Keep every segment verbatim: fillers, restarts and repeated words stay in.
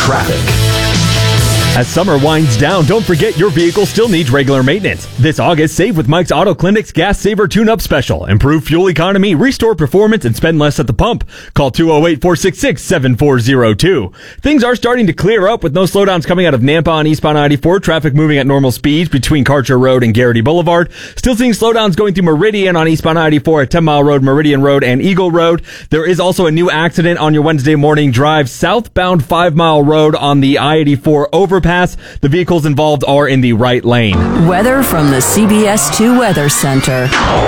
traffic. As summer winds down, don't forget your vehicle still needs regular maintenance. This August, save with Mike's Auto Clinic's Gas Saver Tune-Up Special. Improve fuel economy, restore performance, and spend less at the pump. Call two oh eight, four six six, seven four oh two. Things are starting to clear up with no slowdowns coming out of Nampa on eastbound I eighty-four. Traffic moving at normal speeds between Karcher Road and Garrity Boulevard. Still seeing slowdowns going through Meridian on eastbound I eighty-four at ten Mile Road, Meridian Road, and Eagle Road. There is also a new accident on your Wednesday morning drive southbound five Mile Road on the I eighty-four overpass. The vehicles involved are in the right lane. Weather from the C B S two Weather Center.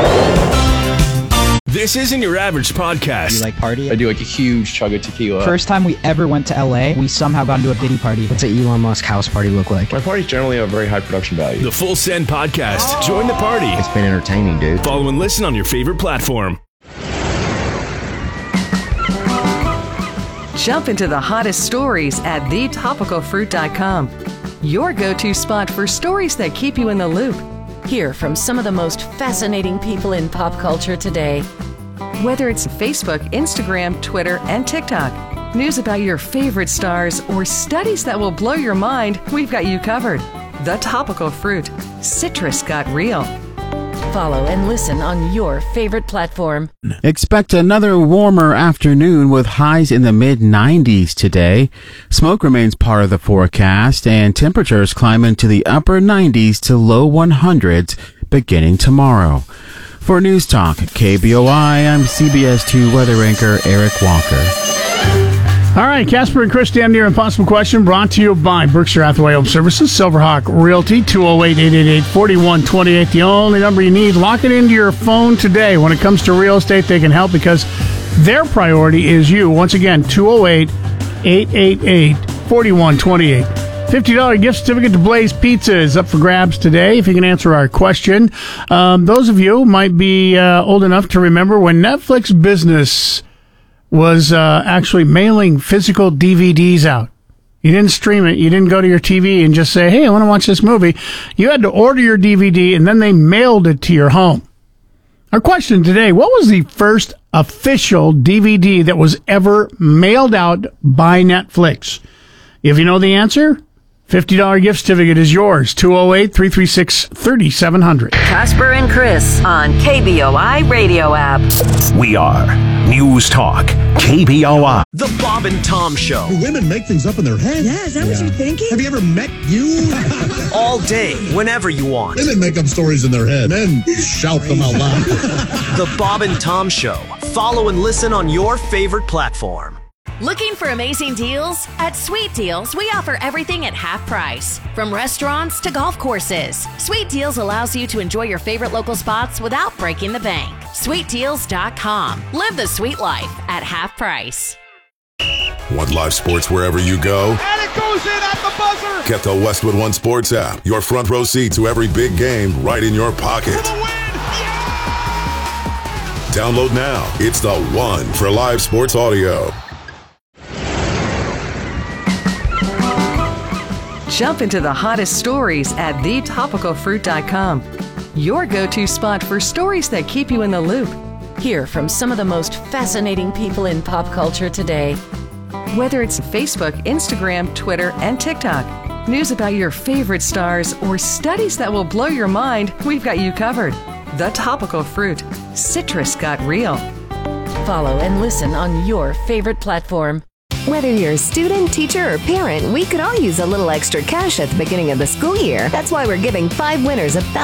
This isn't your average podcast. You like partying? I do like a huge chug of tequila. First time we ever went to L A, we somehow got into a Diddy party. What's an Elon Musk house party look like? My parties generally have very high production value. The Full Send Podcast. Join the party. It's been entertaining, dude. Follow and listen on your favorite platform. Jump into the hottest stories at the topical fruit dot com. Your go-to spot for stories that keep you in the loop. Hear from some of the most fascinating people in pop culture today. Whether it's Facebook, Instagram, Twitter, and TikTok, news about your favorite stars, or studies that will blow your mind, we've got you covered. The Topical Fruit. Citrus got real. Follow and listen on your favorite platform. Expect another warmer afternoon with highs in the mid nineties today. Smoke remains part of the forecast, and temperatures climb into the upper nineties to low hundreds beginning tomorrow. For News Talk K B O I, I'm C B S two weather anchor Eric Walker. All right, Casper and Chris, damn near impossible question brought to you by Berkshire Hathaway Home Services, Silverhawk Realty, two oh eight, eight eight eight, four one two eight, the only number you need. Lock it into your phone today. When it comes to real estate, they can help because their priority is you. Once again, two oh eight, eight eight eight, four one two eight. fifty dollars gift certificate to Blaze Pizza is up for grabs today if you can answer our question. Um, those of you might be uh, old enough to remember when Netflix Business was uh, actually mailing physical D V Ds out. You didn't stream it. You didn't go to your T V and just say, hey, I want to watch this movie. You had to order your D V D, and then they mailed it to your home. Our question today, what was the first official D V D that was ever mailed out by Netflix? If you know the answer, fifty dollars gift certificate is yours. two oh eight, three three six, three seven zero zero. Casper and Chris on K B O I radio app. We are News Talk K B O I. The Bob and Tom Show. Do women make things up in their head? Yeah, is that yeah. what you're thinking? Have you ever met you? All day, whenever you want. Women make up stories in their head. Men shout them out loud. The Bob and Tom Show. Follow and listen on your favorite platform. Looking for amazing deals? At Sweet Deals, we offer everything at half price. From restaurants to golf courses, Sweet Deals allows you to enjoy your favorite local spots without breaking the bank. sweet deals dot com. Live the sweet life at half price. Want live sports wherever you go? And it goes in at the buzzer! Get the Westwood One Sports app. Your front row seat to every big game right in your pocket. For the win! Yeah! Download now. It's the one for live sports audio. Jump into the hottest stories at the topical fruit dot com. Your go-to spot for stories that keep you in the loop. Hear from some of the most fascinating people in pop culture today. Whether it's Facebook, Instagram, Twitter, and TikTok, news about your favorite stars, or studies that will blow your mind, we've got you covered. The Topical Fruit. Citrus got real. Follow and listen on your favorite platform. Whether you're a student, teacher, or parent, we could all use a little extra cash at the beginning of the school year. That's why we're giving five winners of